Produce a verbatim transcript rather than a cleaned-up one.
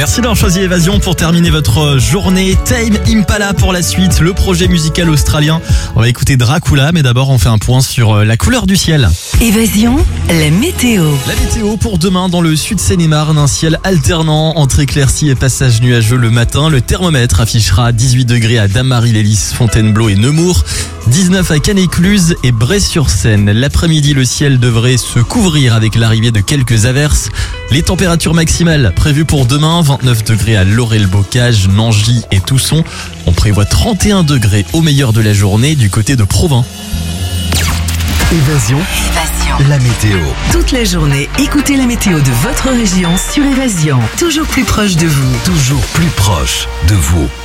Merci d'avoir choisi Évasion pour terminer votre journée. Tame Impala pour la suite, le projet musical australien. On va écouter Dracula, mais d'abord on fait un point sur la couleur du ciel. Évasion, la météo. La météo pour demain dans le sud Seine-et-Marne, un ciel alternant entre éclaircies et passages nuageux le matin. Le thermomètre affichera dix-huit degrés à Damary-les-Lys, Fontainebleau et Nemours, dix-neuf à Cannes-Écluse et Bray-sur-Seine. L'après-midi, le ciel devrait se couvrir avec l'arrivée de quelques averses. Les températures maximales prévues pour demain, vingt-neuf degrés à Laurel-Bocage, Nangy et Tousson. On prévoit trente et un degrés au meilleur de la journée du côté de Provins. Évasion, Évasion. la météo. Toute la journée, écoutez la météo de votre région sur Évasion. Toujours plus proche de vous. Toujours plus proche de vous.